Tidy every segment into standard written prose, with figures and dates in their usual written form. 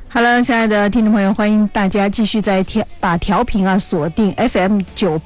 好了，亲爱的听众朋友，欢迎大家继续把调频锁定 FM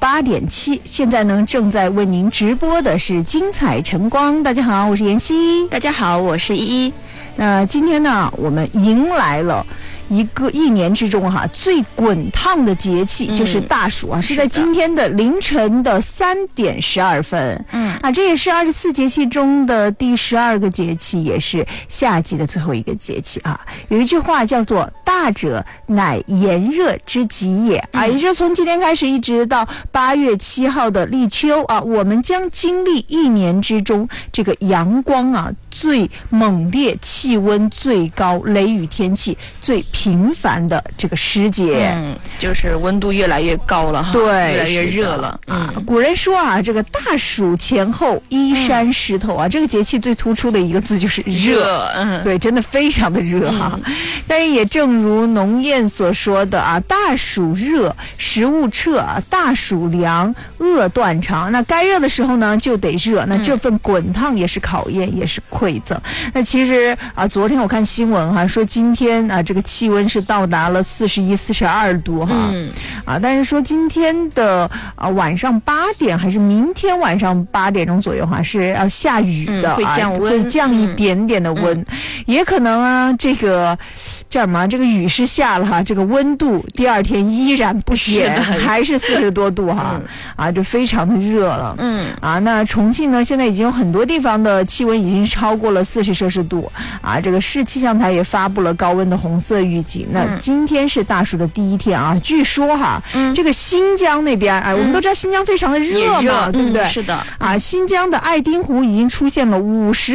98.7。现在呢，正在为您直播的是精彩晨光。大家好，我是妍希。 大家好，我是依依。 那今天呢，我们迎来了一年之中最滚烫的节气，就是大暑是在今天的凌晨的3点12分。这也是24节气中的第12个节气，也是夏季的最后一个节气有一句话叫做“大者乃炎热之极也”也就是从今天开始一直到8月7号的立秋我们将经历一年之中这个阳光最猛烈、气温最高、雷雨天气最频繁的这个时节， 就是温度越来越高了对， 越来越热了古人说这个大暑前后依山湿透这个节气最突出的一个字就是热，对，真的非常的热但是也正如农谚所说的大暑热，食物撤大暑凉，饿断肠。那该热的时候呢就得热，那这份滚烫也是考验，也是馈赠。那其实昨天我看新闻说今天这个气温是到达了41、42度但是说今天的晚上8点还是明天晚上8点钟左右是要下雨的， 会降温， 会降一点点的温，也可能这个叫什么？这个雨是下了这个温度第二天依然不减，还是40多度就非常的热了。那重庆呢，现在已经有很多地方的气温已经超过了40摄氏度这个市气象台也发布了高温的红色预警。那今天是大暑的第一天据说这个新疆那边我们都知道新疆非常的热嘛，对不对？ 是的新疆的爱丁湖已经出现了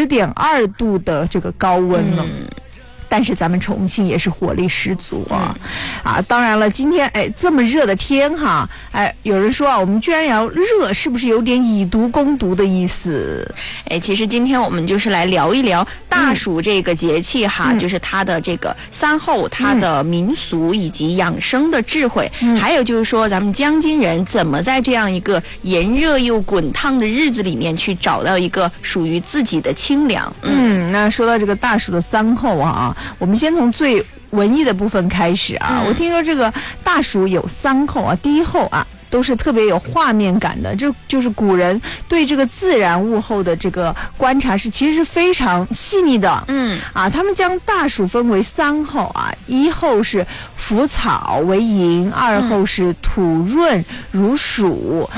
50.2度的这个高温了。但是咱们重庆也是火力十足当然了，今天这么热的天有人说我们居然也要热，是不是有点以毒攻毒的意思？ 其实今天我们就是来聊一聊大暑这个节气就是它的这个三候，它的民俗以及养生的智慧，还有就是说咱们江津人怎么在这样一个炎热又滚烫的日子里面去找到一个属于自己的清凉。 那说到这个大暑的三候我们先从最文艺的部分开始我听说这个大暑有3候第一候都是特别有画面感的，就是古人对这个自然物候的这个观察其实是非常细腻的。他们将大暑分为3候一候是腐草为营，2候是土润如暑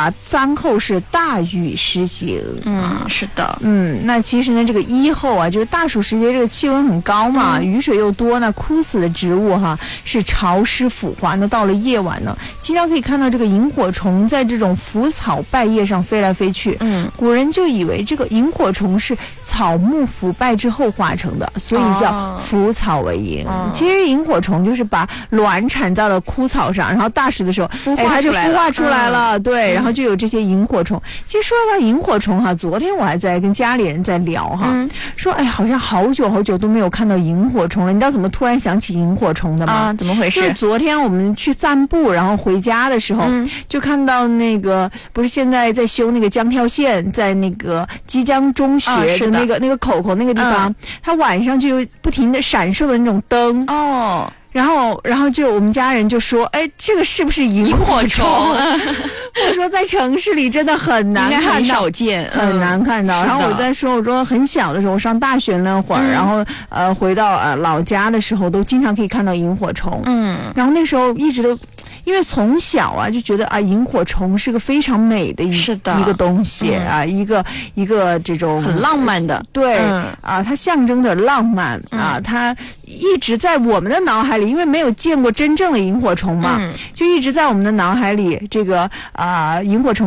，3候是大雨施行。 是的。 那其实呢，这个1候就是大暑时节，这个气温很高嘛，雨水又多，那枯死的植物是潮湿腐化。那到了夜晚呢，经常可以看到这个萤火虫在这种腐草败叶上飞来飞去。古人就以为这个萤火虫是草木腐败之后化成的，所以叫腐草为萤。其实萤火虫就是把卵产在了枯草上，然后大暑的时候它就孵化出来了。对，然后就有这些萤火虫。其实说到萤火虫昨天我还在跟家里人在聊说好像好久好久都没有看到萤火虫了。你知道怎么突然想起萤火虫的吗？ 怎么回事？ 就是昨天我们去散步，然后回家的时候就看到那个不是现在在修那个江跳线，在那个基江中学的那个口那个地方，它晚上就有不停的闪烁的那种灯然后就我们家人就说这个是不是萤火虫我说在城市里真的很难看到， 很少见， 很难看到。然后我在说，我说很小的时候，我上大学那会儿，然后回到老家的时候，都经常可以看到萤火虫。然后那时候一直都，因为从小就觉得萤火虫是个非常美的一个东西一个这种很浪漫的。 对它象征着浪漫它一直在我们的脑海里，因为没有见过真正的萤火虫嘛，就一直在我们的脑海里这个萤火虫